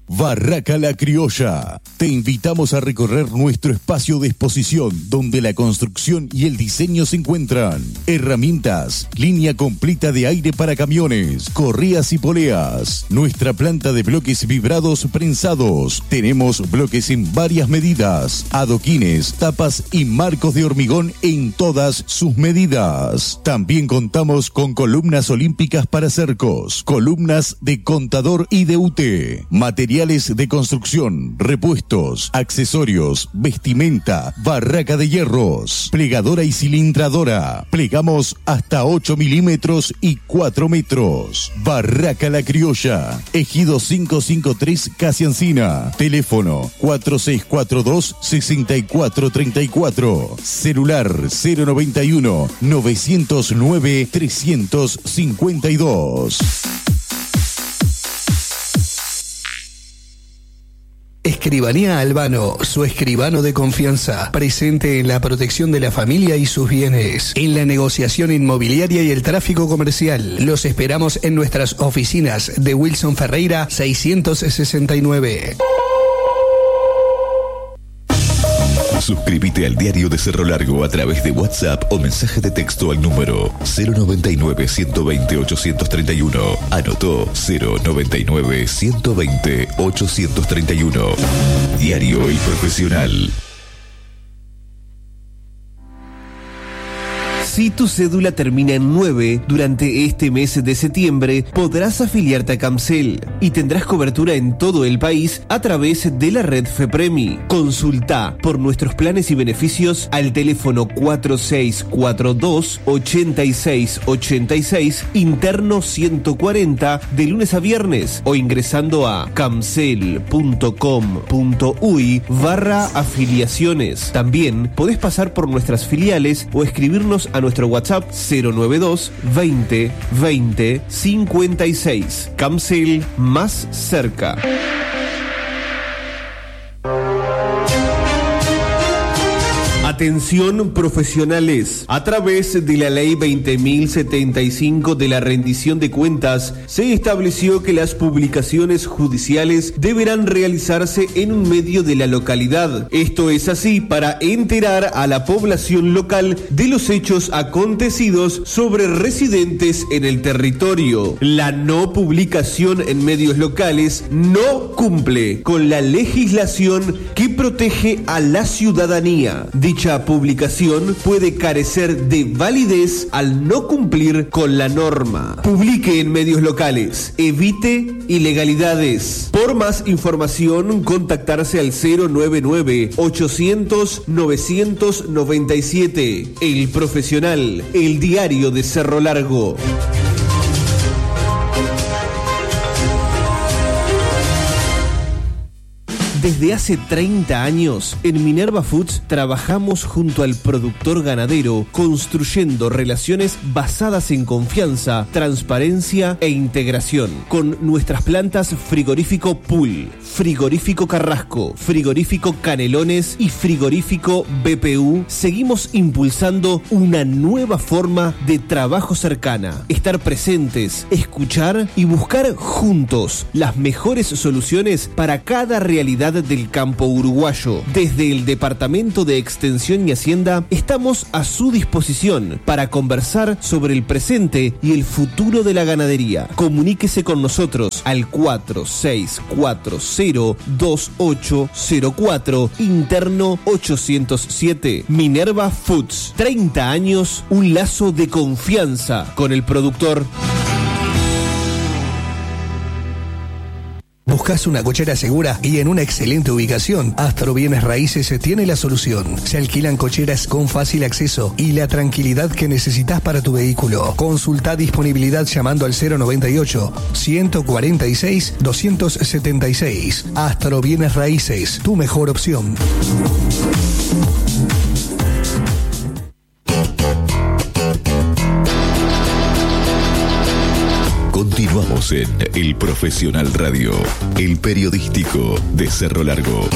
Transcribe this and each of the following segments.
Barraca La Criolla. Te invitamos a recorrer nuestro espacio de exposición donde la construcción y el diseño se encuentran. Herramientas, línea completa de aire para camiones, correas y poleas. Nuestra planta de bloques vibrados prensados. Tenemos bloques en varias medidas, adoquines, tapas y marcos de hormigón en todas sus medidas. También contamos con columnas olímpicas para cercos, columnas de contador y de UT, materiales de construcción, repuestos, accesorios, vestimenta, barraca de hierros, plegadora y cilindradora. Plegamos hasta 8 milímetros y 4 metros. Barraca La Criolla, Ejido 553 Casi Encina. Teléfono 4642-6434. Celular 091 909 352. Escribanía Albano, su escribano de confianza, presente en la protección de la familia y sus bienes, en la negociación inmobiliaria y el tráfico comercial. Los esperamos en nuestras oficinas de Wilson Ferreira 669. Suscríbete al Diario de Cerro Largo a través de WhatsApp o mensaje de texto al número 099-120-831. Anotó 099-120-831. Diario El Profesional. Si tu cédula termina en 9, durante este mes de septiembre podrás afiliarte a Camcel y tendrás cobertura en todo el país a través de la red FEPREMI. Consulta por nuestros planes y beneficios al teléfono 4642-8686, interno 140, de lunes a viernes, o ingresando a camcel.com.uy/afiliaciones. También podés pasar por nuestras filiales o escribirnos a nuestro WhatsApp 092 20 20 56. Camcel, más cerca. Atención profesionales, a través de la ley 20.075 de la rendición de cuentas, se estableció que las publicaciones judiciales deberán realizarse en un medio de la localidad. Esto es así para enterar a la población local de los hechos acontecidos sobre residentes en el territorio. La no publicación en medios locales no cumple con la legislación que protege a la ciudadanía. Dicha publicación puede carecer de validez al no cumplir con la norma. Publique en medios locales. Evite ilegalidades. Por más información, contactarse al 099-800-997. El Profesional, el diario de Cerro Largo. Desde hace 30 años, en Minerva Foods trabajamos junto al productor ganadero, construyendo relaciones basadas en confianza, transparencia e integración. Con nuestras plantas Frigorífico Pool, Frigorífico Carrasco, Frigorífico Canelones y Frigorífico BPU, seguimos impulsando una nueva forma de trabajo cercana. Estar presentes, escuchar y buscar juntos las mejores soluciones para cada realidad del campo uruguayo. Desde el Departamento de Extensión y Hacienda estamos a su disposición para conversar sobre el presente y el futuro de la ganadería. Comuníquese con nosotros al 46402804, interno 807. Minerva Foods, 30 años, un lazo de confianza con el productor. ¿Buscas una cochera segura y en una excelente ubicación? Astro Bienes Raíces tiene la solución. Se alquilan cocheras con fácil acceso y la tranquilidad que necesitas para tu vehículo. Consulta disponibilidad llamando al 098-146-276. Astro Bienes Raíces, tu mejor opción. Continuamos en El Profesional Radio, el periodístico de Cerro Largo.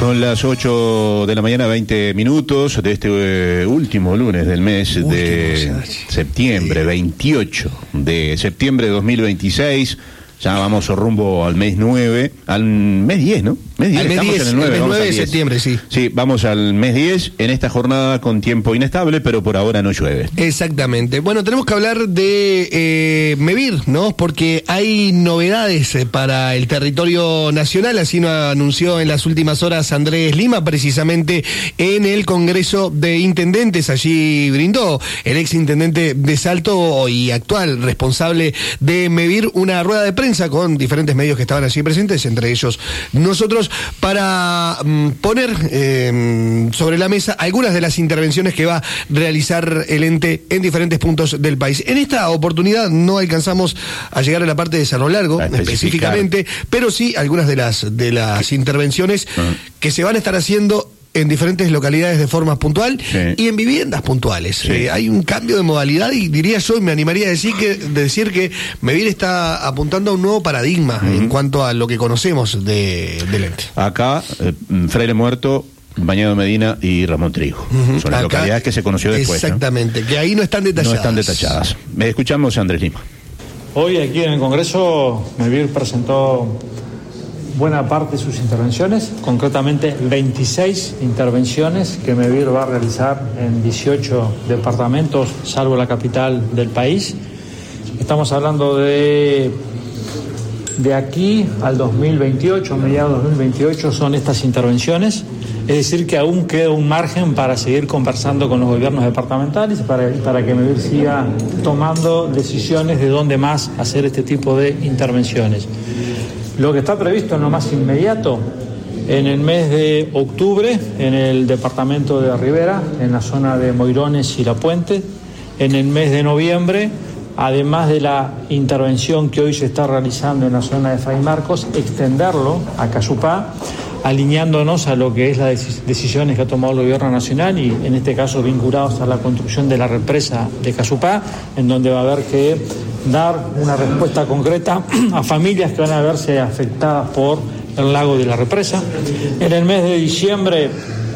Son las 8 de la mañana, 20 minutos de este último lunes del mes de septiembre, 28 de septiembre de 2026. Ya vamos rumbo al mes 9, al mes 10, ¿no? Mes 10, estamos en el 9, el vamos 9 al de 10. septiembre, sí. Sí, vamos al mes 10 en esta jornada con tiempo inestable, pero por ahora no llueve. Exactamente. Bueno, tenemos que hablar de Mevir, ¿no? Porque hay novedades para el territorio nacional, así lo anunció en las últimas horas Andrés Lima, precisamente en el Congreso de Intendentes. Allí brindó el ex intendente de Salto y actual responsable de Mevir una rueda de prensa con diferentes medios que estaban allí presentes, entre ellos nosotros, para poner sobre la mesa algunas de las intervenciones que va a realizar el ente en diferentes puntos del país. En esta oportunidad no alcanzamos a llegar a la parte de Cerro Largo específicamente, pero sí algunas de las intervenciones que se van a estar haciendo en diferentes localidades de forma puntual y en viviendas puntuales. Sí. Hay un cambio de modalidad y diría yo, me animaría a decir que Mevir está apuntando a un nuevo paradigma en cuanto a lo que conocemos del ente. Acá, Freire Muerto, Bañado Medina y Ramón Trigo. Son las localidades que se conoció después. Exactamente, ¿no? Que ahí no están detalladas. No están detalladas. Escuchamos a Andrés Lima. Hoy aquí en el Congreso, Mevir presentó buena parte de sus intervenciones, concretamente 26 intervenciones que Mevir va a realizar en 18 departamentos, salvo la capital del país. Estamos hablando de aquí al 2028, mediados de 2028 son estas intervenciones, es decir que aún queda un margen para seguir conversando con los gobiernos departamentales para que Mevir siga tomando decisiones de dónde más hacer este tipo de intervenciones. Lo que está previsto en lo más inmediato, en el mes de octubre, en el departamento de Rivera, en la zona de Moirones y La Puente, en el mes de noviembre, además de la intervención que hoy se está realizando en la zona de Fray Marcos, extenderlo a Casupá, alineándonos a lo que es las decisiones que ha tomado el gobierno nacional y en este caso vinculados a la construcción de la represa de Casupá, en donde va a haber que dar una respuesta concreta a familias que van a verse afectadas por el lago de la represa. En el mes de diciembre,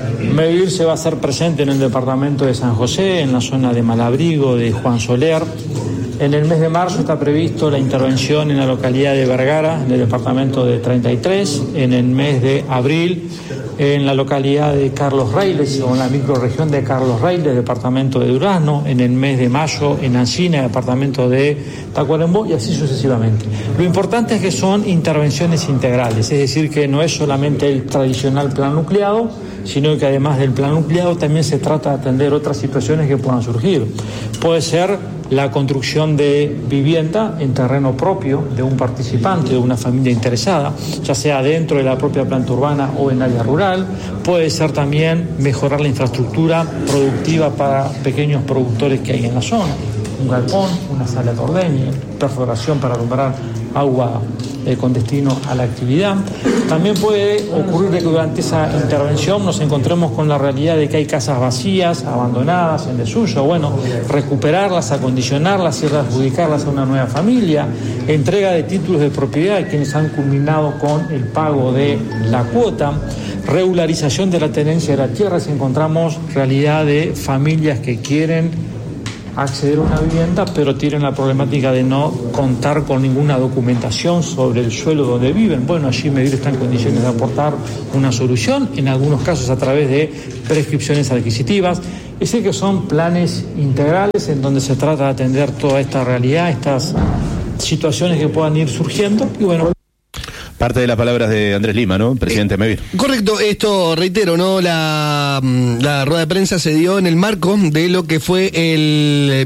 Mevir se va a hacer presente en el departamento de San José, en la zona de Malabrigo, de Juan Soler. En el mes de marzo está previsto la intervención en la localidad de Vergara, en el departamento de 33. En el mes de abril, en la localidad de Carlos Reiles, o en la microrregión de Carlos Reiles, departamento de Durazno. En el mes de mayo, en Ancina, departamento de Tacuarembó, y así sucesivamente. Lo importante es que son intervenciones integrales, es decir, que no es solamente el tradicional plan nucleado, sino que además del plan nucleado también se trata de atender otras situaciones que puedan surgir. Puede ser la construcción de vivienda en terreno propio de un participante, de una familia interesada, ya sea dentro de la propia planta urbana o en área rural. Puede ser también mejorar la infraestructura productiva para pequeños productores que hay en la zona, un galpón, una sala de ordeñe, perforación para alumbrar agua con destino a la actividad. También puede ocurrir que durante esa intervención nos encontremos con la realidad de que hay casas vacías, abandonadas, en desuso. Bueno, recuperarlas, acondicionarlas y readjudicarlas a una nueva familia, entrega de títulos de propiedad a quienes han culminado con el pago de la cuota, regularización de la tenencia de la tierra si encontramos realidad de familias que quieren acceder a una vivienda, pero tienen la problemática de no contar con ninguna documentación sobre el suelo donde viven. Bueno, allí Mevir está en condiciones de aportar una solución, en algunos casos a través de prescripciones adquisitivas. Es decir, que son planes integrales en donde se trata de atender toda esta realidad, estas situaciones que puedan ir surgiendo. Y bueno, parte de las palabras de Andrés Lima, ¿no? Presidente Mevir. Correcto, esto reitero, ¿no? La rueda de prensa se dio en el marco de lo que fue el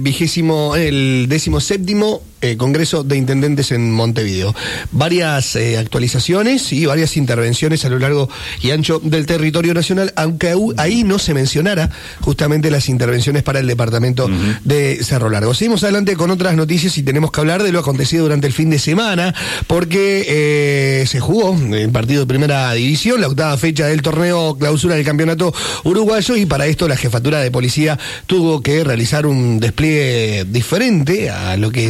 17º Congreso de Intendentes en Montevideo. Varias actualizaciones y varias intervenciones a lo largo y ancho del territorio nacional, aunque ahí no se mencionara justamente las intervenciones para el departamento de Cerro Largo. Seguimos adelante con otras noticias y tenemos que hablar de lo acontecido durante el fin de semana, porque se jugó el partido de Primera División, la 8ª fecha del torneo clausura del campeonato uruguayo, y para esto la jefatura de policía tuvo que realizar un despliegue diferente a lo que se realiza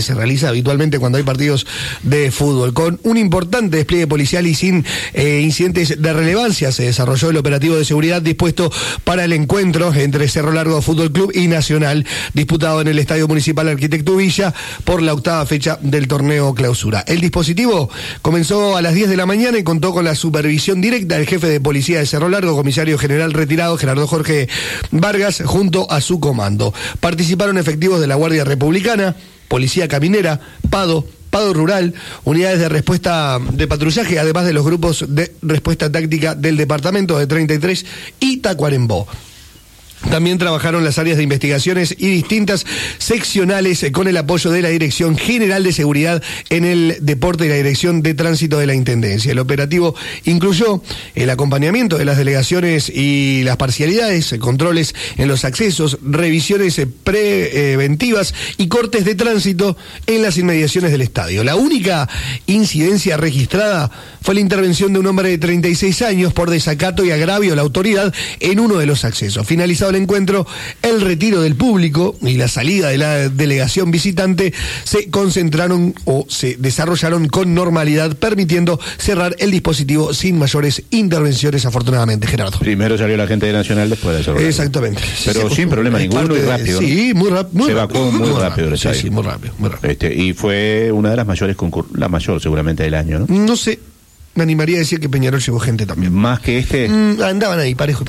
realiza habitualmente cuando hay partidos de fútbol. Con un importante despliegue policial y sin incidentes de relevancia se desarrolló el operativo de seguridad dispuesto para el encuentro entre Cerro Largo Fútbol Club y Nacional, disputado en el Estadio Municipal Arquitecto Villa por la 8ª fecha del torneo clausura. El dispositivo comenzó a las 10 de la mañana y contó con la supervisión directa del jefe de policía de Cerro Largo, comisario general retirado Gerardo Jorge Vargas, junto a su comando. Participaron efectivos de la Guardia Republicana, Policía Caminera, PADO Rural, unidades de respuesta de patrullaje, además de los grupos de respuesta táctica del departamento de 33 y Tacuarembó. También trabajaron las áreas de investigaciones y distintas seccionales con el apoyo de la Dirección General de Seguridad en el Deporte y la Dirección de Tránsito de la Intendencia. El operativo incluyó el acompañamiento de las delegaciones y las parcialidades, controles en los accesos, revisiones preventivas y cortes de tránsito en las inmediaciones del estadio. La única incidencia registrada fue la intervención de un hombre de 36 años por desacato y agravio a la autoridad en uno de los accesos. Finalizado el encuentro, el retiro del público y la salida de la delegación visitante se concentraron o se desarrollaron con normalidad, permitiendo cerrar el dispositivo sin mayores intervenciones, afortunadamente, Gerardo. Primero salió la gente de Nacional, después de cerrar. Exactamente. Pero sin problema ninguno y rápido. Sí, muy rápido. Se evacuó muy rápido el estadio. Sí, muy rápido. Y fue una de las mayores la mayor seguramente del año, ¿no? No sé, me animaría a decir que Peñarol llevó gente también. Más que este. Andaban ahí, parejo.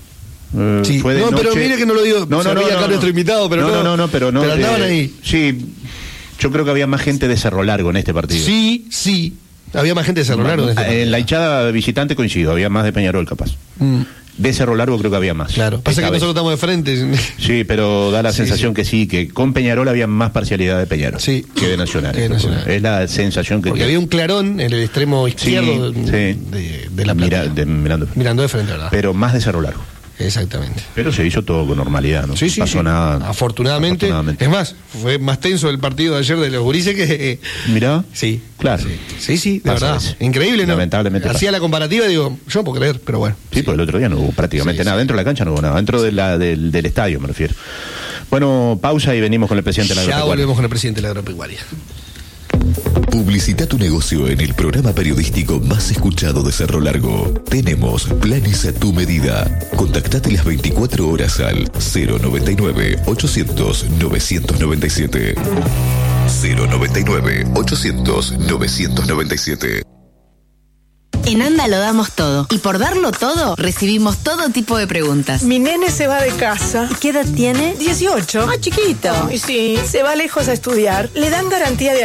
Sí. Fue de no, noche. pero mire que no lo digo. No, acá nuestro invitado, pero pero andaban ahí. Sí, yo creo que había más gente de Cerro Largo en este partido. Sí. Había más gente de Cerro Largo en este partido. En la hinchada visitante coincido, había más de Peñarol capaz. De Cerro Largo creo que había más. Claro, pasa que nosotros estamos de frente. Sí, pero da la sensación que sí, que con Peñarol había más parcialidad de Peñarol que de Nacional. Es la sensación que... Porque había un clarón en el extremo izquierdo de la plata. Mirando de frente, ¿verdad? Pero más de Cerro Largo. Exactamente. Pero se hizo todo con normalidad, ¿no? Sí. Pasó nada. Afortunadamente. Es más, fue más tenso el partido de ayer de los gurises que... ¿Mirá? Sí. Claro. Sí, de verdad. Increíble, ¿no? Lamentablemente. Hacía la comparativa y digo, yo no puedo creer, pero bueno. Sí, porque el otro día no hubo prácticamente nada. Dentro de la cancha no hubo nada. Dentro del estadio, me refiero. Bueno, pausa y venimos con el presidente de la agropecuaria. Ya volvemos con el presidente de la agropecuaria. Publicita tu negocio en el programa periodístico más escuchado de Cerro Largo. Tenemos planes a tu medida. Contactate las 24 horas al 099-800-997. 099-800-997. En ANDA lo damos todo. Y por darlo todo, recibimos todo tipo de preguntas. Mi nene se va de casa. ¿Y qué edad tiene? 18. Ah, chiquito. Y sí, se va lejos a estudiar. Le dan garantía de